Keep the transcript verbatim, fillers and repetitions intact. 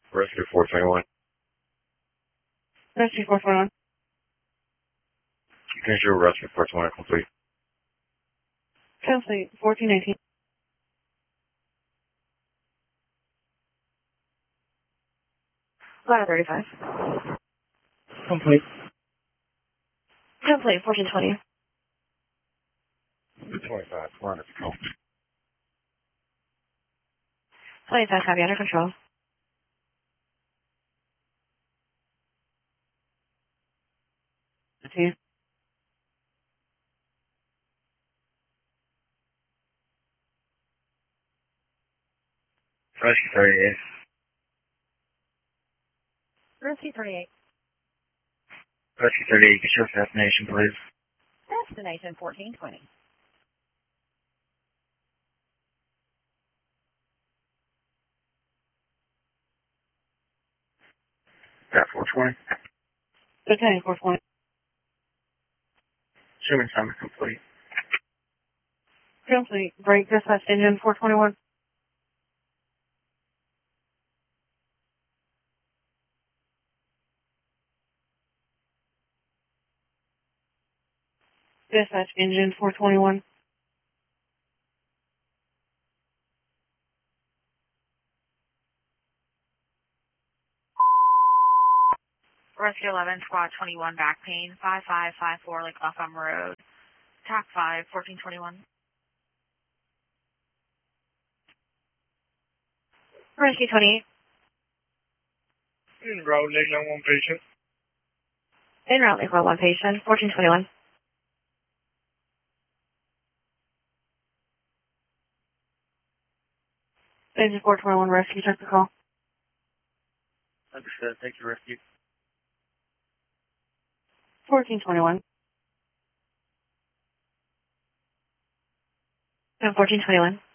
Rescue four twenty-one. Rescue four twenty-one. You can show Rescue four twenty-one complete. Complete. fourteen eighteen. Ladder thirty-five. Complete. Complete. fourteen twenty. twenty-five. We're on its go. twenty-five copy, under control. Two. Rescue thirty-eight. Rescue thirty-eight. Rescue thirty-eight, get your destination, please. Destination fourteen twenty. Got four twenty. Lieutenant four twenty. Assuming time is complete. Complete. Break dispatch engine four twenty-one. Dispatch engine four twenty-one. Rescue eleven, Squad twenty-one, back pain, five five five four, Lake Lafayette Road. T A C five, fourteen twenty-one. Rescue twenty-eight. En route, Lake Line one patient. En route, Lake one patient, fourteen twenty-one. Engine four twenty-one, rescue, check the call. Understood. Thank you, Rescue. fourteen twenty-one. And fourteen twenty-one.